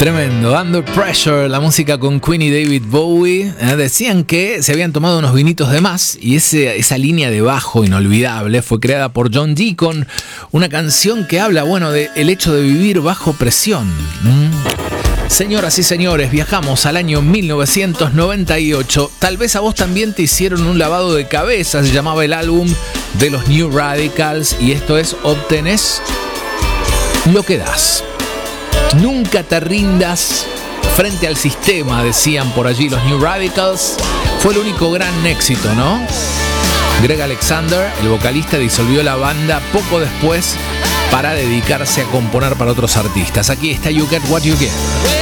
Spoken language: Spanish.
Tremendo, Under Pressure, la música con Queen y David Bowie. Decían que se habían tomado unos vinitos de más y esa línea de bajo inolvidable fue creada por John Deacon, una canción que habla, del hecho de vivir bajo presión. Señoras y señores, viajamos al año 1998. Tal vez a vos también te hicieron un lavado de cabeza, se llamaba el álbum de los New Radicals y esto es Obtenés lo que das. Nunca te rindas frente al sistema, decían por allí los New Radicals. Fue el único gran éxito, ¿no? Greg Alexander, el vocalista, disolvió la banda poco después para dedicarse a componer para otros artistas. Aquí está You Get What You Get.